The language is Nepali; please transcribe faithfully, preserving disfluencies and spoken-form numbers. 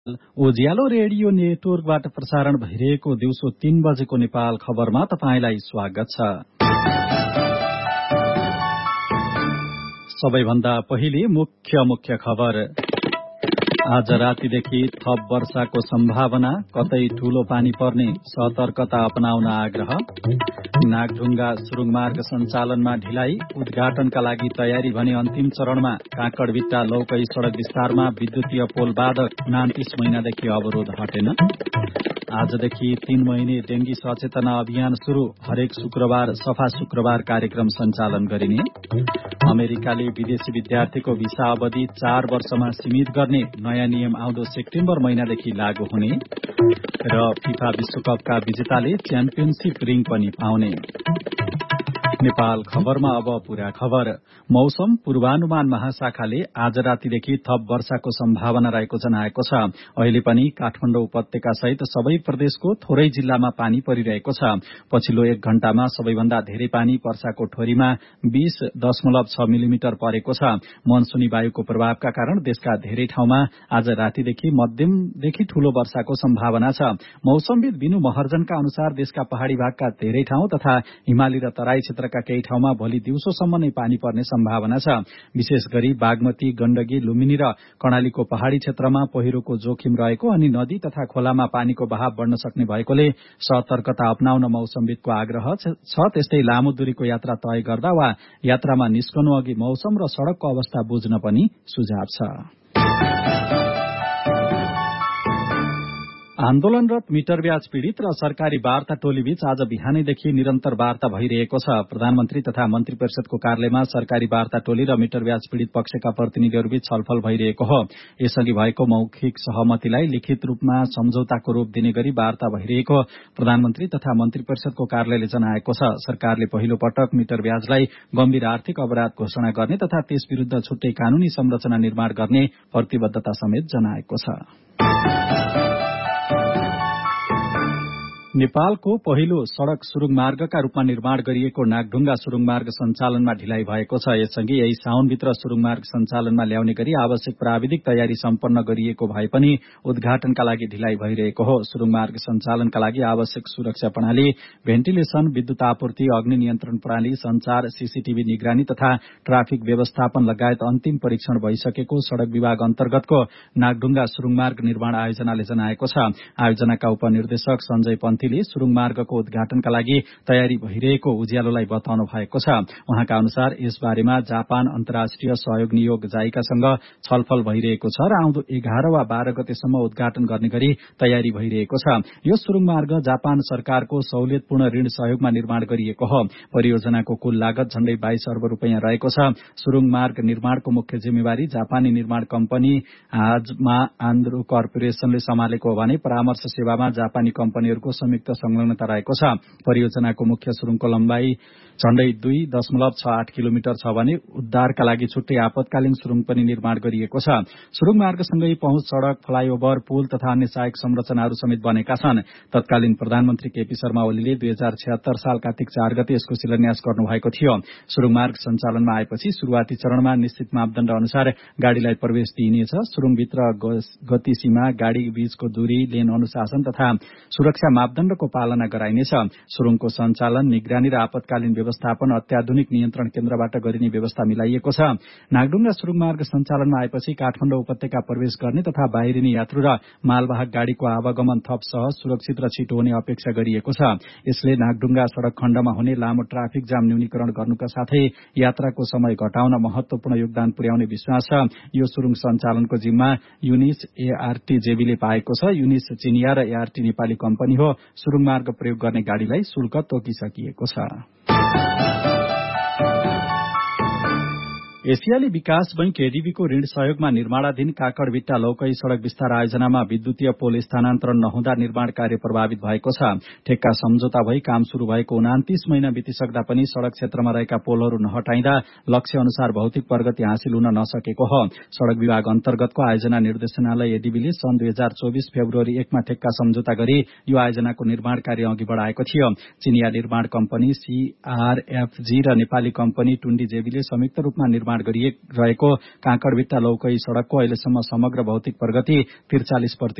उज्यालो रेडियो नेटवर्कबाट प्रसारण भइरहेको दिउँसो तीन बजेको नेपाल खबरमा तपाईंलाई स्वागत छ। सबैभन्दा पहिले मुख्य मुख्य खबर। आज रातिदेखि थप वर्षाको सम्भावना, कतै ठूलो पानी पर्ने, सतर्कता अपनाउन आग्रह। नागढुङ्गा सुरुङमार्ग सञ्चालनमा ढिलाइ, उद्घाटनका लागि तयारी भने अन्तिम चरणमा। काँकडभिट्टा लौकै सड़क विस्तारमा विद्युतीय पोल बाधक, उनान्तीस महिनादेखि अवरोध हटेन। आजदेखि तीन महिने डेंगी सचेतना अभियान शुरू, हरेक शुक्रबार सफा शुक्रबार कार्यक्रम सञ्चालन गरिने। अमेरिकाले विदेशी विद्यार्थीको भिसा अवधि चार वर्षमा सीमित गर्ने नयाँ नियम आउँदो सेप्टेम्बर महिनादेखि लागू हुने। र फिफा विश्वकपका विजेताले च्याम्पियनशिप रिङ पनि पाउने। नेपाल खबरमा अब पूरा खबर। मौसम पूर्वानुमान महाशाखाले आज रातिदेखि थप वर्षाको सम्भावना रहेको जनाएको छ। अहिले पनि काठमाडौँ उपत्यका सहित सबै प्रदेशको थोरै जिल्लामा पानी परिरहेको छ। पछिल्लो एक घण्टामा सबैभन्दा धेरै पानी पर्साको ठोरीमा बीस दशमलव छ मिलिमिटर परेको छ। मनसुनी वायुको प्रभावका कारण देशका धेरै ठाउँमा आज रातिदेखि मध्यमदेखि ठूलो वर्षाको सम्भावना छ। मौसमविद बिनु महर्जनका अनुसार देशका पहाड़ी भागका धेरै ठाउँ तथा हिमाली र तराई क्षेत्रका केही ठाउँमा भोलि दिउँसोसम्म नै पानी पर्ने सम्भावना छ। विशेष गरी बागमती, गण्डकी, लुम्बिनी र कर्णालीको पहाड़ी क्षेत्रमा पहिरोको जोखिम रहेको अनि नदी तथा खोलामा पानीको बहाव बढ़न सक्ने भएकोले सतर्कता अपनाउन मौसमविदको आग्रह छ। त्यस्तै लामो दूरीको यात्रा तय गर्दा वा यात्रामा निस्कनु अघि मौसम र सड़कको अवस्था बुझ्न पनि सुझाव छ। आन्दोलनरत मिटर ब्याज पीड़ित र सरकारी वार्ता टोलीबीच आज बिहानैदेखि निरन्तर वार्ता भइरहेको छ। प्रधानमन्त्री तथा मन्त्री परिषदको कार्यालयमा सरकारी वार्ता टोली र मिटर ब्याज पीड़ित पक्षका प्रतिनिधिहरूबीच छलफल भइरहेको हो। यसअघि भएको मौखिक सहमतिलाई लिखित रूपमा सम्झौताको रूप दिने गरी वार्ता भइरहेको प्रधानमन्त्री तथा मन्त्री परिषदको कार्यालयले जनाएको छ। सरकारले पहिलो पटक मिटर ब्याजलाई गम्भीर आर्थिक अपराध घोषणा गर्ने तथा त्यस विरूद्ध छुट्टै कानूनी संरचना निर्माण गर्ने प्रतिबद्धता समेत जनाएको छ। नेपालको पहिलो सड़क सुरुङ मार्गका रूपमा निर्माण गरिएको नागढुङ्गा सुरुङ मार्ग सञ्चालनमा ढिलाइ भएको छ। यससँगै यही साउनभित्र सुरुङ मार्ग सञ्चालनमा ल्याउने गरी आवश्यक प्राविधिक तयारी सम्पन्न गरिएको भए पनि उद्घाटनका लागि ढिलाइ भइरहेको हो। सुरुङ मार्ग सञ्चालनका लागि आवश्यक सुरक्षा प्रणाली, भेन्टिलेशन, विद्युत आपूर्ति, अग्नि नियन्त्रण प्रणाली, संचार, सीसीटीभी निगरानी तथा ट्राफिक व्यवस्थापन लगायत अन्तिम परीक्षण भइसकेको सड़क विभाग अन्तर्गतको नागढुङ्गा सुरुङ मार्ग निर्माण आयोजनाले जनाएको छ। आयोजनाका उपनिर्देशक संजय पन्थी सुरुङ मार्गको उद्घाटनका लागि तयारी भइरहेको उज्यालोलाई बताउनु भएको छ। उहाँका अनुसार यस बारेमा जापान अन्तर्राष्ट्रिय सहयोग नियोग जाइकासँग छलफल भइरहेको छ र आउँदो एघार वा बाह्र गतेसम्म उद्घाटन गर्ने गरी तयारी भइरहेको छ। यो सुरुङ मार्ग जापान सरकारको सहुलियतपूर्ण ऋण सहयोगमा निर्माण गरिएको हो। परियोजनाको कुल लागत झण्डै बाइस अर्ब रूपियाँ रहेको छ। सुरुङ मार्ग निर्माणको मुख्य जिम्मेवारी जापानी निर्माण कम्पनी हाजमा आन्द्रो कर्पोरेशनले सम्हालेको हो भने परामर्श सेवामा जापानी कम्पनीहरूको संयुक्त संलग्नता रहेको छ। परियोजनाको मुख्य सुरुङको लम्बाई झण्डै दुई दशमलव छ आठ किलोमिटर छ भने उद्धारका लागि छुट्टै आपतकालीन सुरुङ पनि निर्माण गरिएको छ। सुरुङ मार्गसँगै पहुँच सड़क, फ्लाईओभर, पुल तथा अन्य सहायक संरचनाहरू समेत बनेका छन्। तत्कालीन प्रधानमन्त्री केपी शर्मा ओलीले दुई हजार छिहत्तर साल कार्तिक चार गते यसको शिलान्यास गर्नुभएको थियो। सुरुङ मार्ग सञ्चालनमा आएपछि शुरूआती चरणमा निश्चित मापदण्ड अनुसार गाड़ीलाई प्रवेश दिइनेछ। सुरुङभित्र गति सीमा, गाड़ी बीचको दूरी, लेन अनुशासन तथा सुरक्षा मापदण्डको पालना गराइनेछ। सुरुङको सञ्चालन, निगरानी र आपतकालीन व्यवस्थापन अत्याधुनिक नियन्त्रण केन्द्रबाट गरिने व्यवस्था मिलाइएको छ। नागढुङ्गा सुरुङ मार्ग सञ्चालनमा आएपछि काठमाडौँ उपत्यका प्रवेश गर्ने तथा बाहिरिने यात्रु र मालवाहक गाड़ीको आवागमन थप सहज, सुरक्षित र छिटो हुने अपेक्षा गरिएको छ। यसले नागढुङ्गा सड़क खण्डमा हुने लामो ट्राफिक जाम न्यूनीकरण गर्नुका साथै यात्राको समय घटाउन महत्वपूर्ण योगदान पुर्याउने विश्वास छ। यो सुरुङ सञ्चालनको जिम्मा युनिस एआरटी जेबीले पाएको छ। युनिस चिनिया र एआरटी नेपाली कम्पनी हो। सुरुङ मार्ग प्रयोग गर्ने गाड़ीलाई शुल्क तोकिसकिएको छ। एसियाली विकास बैंक एडीबीको ऋण सहयोगमा निर्माणाधीन काँकडभिट्टा लौकै सड़क विस्तार आयोजनामा विद्युतीय पोल स्थानान्तरण नहुँदा निर्माण कार्य प्रभावित भएको छ। ठेक्का सम्झौता भई काम शुरू भएको उनान्तीस महिना बितिसक्दा पनि सड़क क्षेत्रमा रहेका पोलहरू नहटाइँदा लक्ष्य अनुसार भौतिक प्रगति हासिल हुन नसकेको हो। सड़क विभाग अन्तर्गतको आयोजना निर्देशनालय एडीबीले सन् दुई हजार चौबीस फेब्रुअरी एकमा ठेक्का सम्झौता गरी यो आयोजनाको निर्माण कार्य अघि बढ़ाएको थियो। चिनिया निर्माण कम्पनी सीआरएफजी र नेपाली कम्पनी टुण्डी जेबीले संयुक्त रूपमा निर्माण निर्माण गरिरहेको काँकडभिट्टा लौकई सड़कको अहिलेसम्म समग्र भौतिक प्रगति त्रिचालिस